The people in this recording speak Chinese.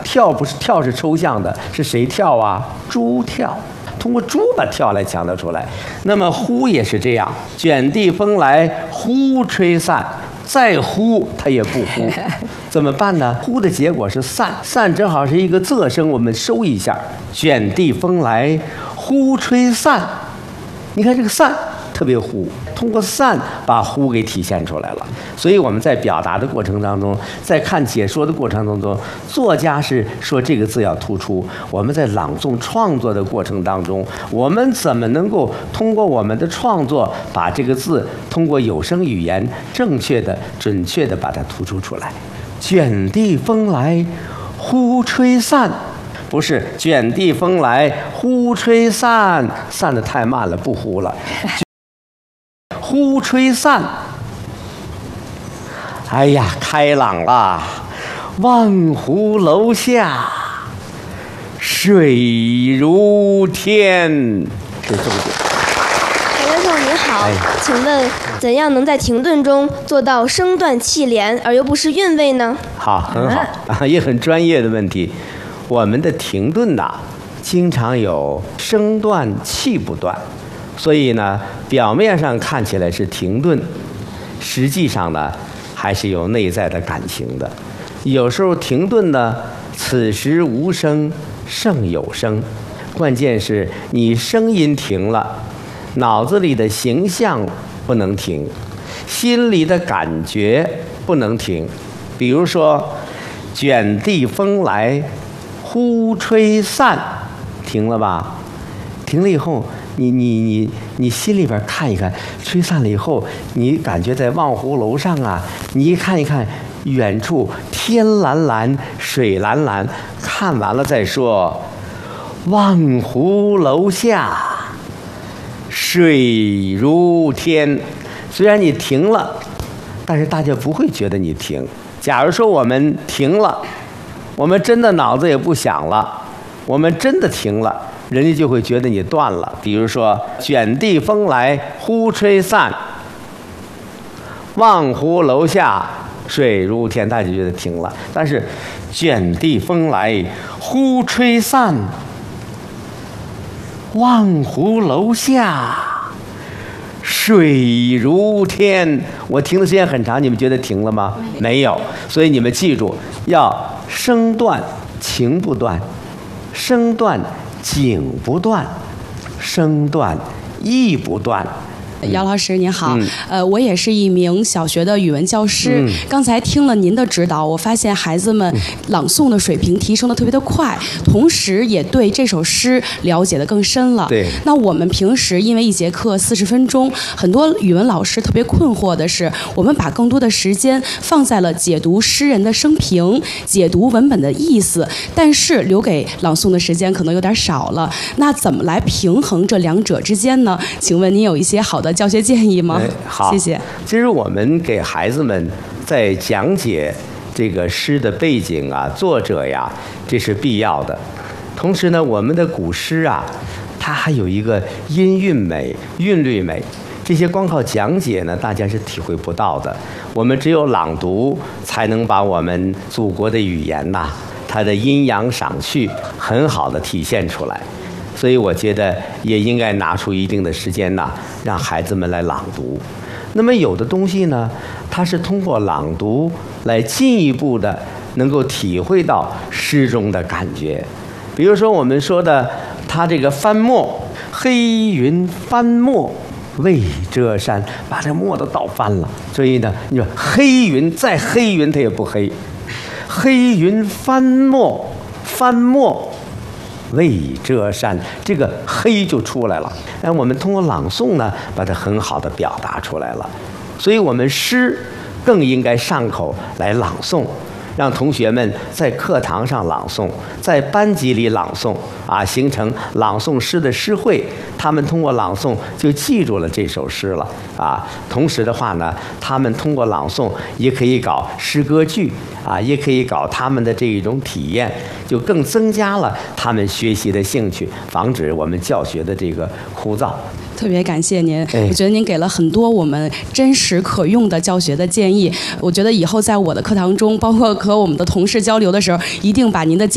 跳不是跳是抽象的，是谁跳啊？猪跳。通过猪把跳来强调出来。那么呼也是这样，卷地风来呼吹散，再呼它也不呼，怎么办呢？呼的结果是散，散正好是一个仄声，我们收一下，卷地风来呼吹散。你看这个散特别呼，通过散把呼给体现出来了。所以我们在表达的过程当中，在看解说的过程当中，作家是说这个字要突出。我们在朗诵创作的过程当中，我们怎么能够通过我们的创作，把这个字通过有声语言正确的、准确的把它突出出来？卷地风来，呼吹散。不是卷地风来呼吹散，散得太慢了，不呼了。呼吹散，哎呀，开朗了。望湖楼下，水如天。这重点。 教授您好，请问怎样能在停顿中做到声断气连而又不失韵味呢？ 好，很好啊，也很专业的问题。我们的停顿呐，经常有声断气不断，所以呢，表面上看起来是停顿，实际上呢，还是有内在的感情的。有时候停顿呢，此时无声胜有声，关键是你声音停了，脑子里的形象不能停，心里的感觉不能停。比如说，卷地风来呼吹散，停了吧？停了以后，你心里边看一看，吹散了以后，你感觉在望湖楼上啊，你一看一看，远处天蓝蓝，水蓝蓝，看完了再说。望湖楼下，水如天。虽然你停了，但是大家不会觉得你停。假如说我们停了，我们真的脑子也不想了，我们真的停了，人家就会觉得你断了。比如说卷地风来呼吹散，望湖楼下水如天，大家就觉得停了。但是卷地风来呼吹散，望湖楼下水如天，我停的时间很长，你们觉得停了吗？没有。所以你们记住，要声断情不断，声断景不断，声断意不断。 姚老师您好，我也是一名小学的语文教师。刚才听了您的指导，我发现孩子们朗诵的水平提升的特别的快，同时也对这首诗了解的更深了。 对。 那我们平时因为一节课40分钟，很多语文老师特别困惑的是，我们把更多的时间放在了解读诗人的生平、解读文本的意思，但是留给朗诵的时间可能有点少了。那怎么来平衡这两者之间呢？请问您有一些好的教学建议吗？ 好， 谢谢。 其实我们给孩子们在讲解这个诗的背景啊、作者呀，这是必要的。同时呢，我们的古诗啊，它还有一个音韵美、韵律美，这些光靠讲解呢，大家是体会不到的。我们只有朗读，才能把我们祖国的语言呐，它的阴阳赏趣很好的体现出来。所以我觉得也应该拿出一定的时间呐，让孩子们来朗读。那么有的东西呢，它是通过朗读来进一步的能够体会到诗中的感觉。比如说我们说的它这个翻墨，黑云翻墨未遮山，把这墨都倒翻了。所以呢，你说黑云再黑云它也不黑，黑云翻墨，翻墨未遮山，这个黑就出来了。那我们通过朗诵呢，把它很好的表达出来了。所以我们诗更应该上口来朗诵，让同学们在课堂上朗诵，在班级里朗诵啊，形成朗诵诗的诗会。他们通过朗诵就记住了这首诗了啊。同时的话呢，他们通过朗诵也可以搞诗歌剧啊，也可以搞他们的这一种体验，就更增加了他们学习的兴趣，防止我们教学的这个枯燥。 特别感谢您，我觉得您给了很多我们真实可用的教学的建议。我觉得以后在我的课堂中，包括和我们的同事交流的时候，一定把您的建议